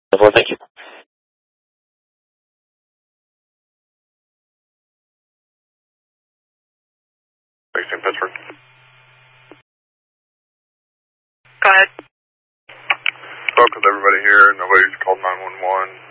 Well, thank you. Based in Pittsburgh. Go ahead. Spoke with everybody here. Nobody's called 911.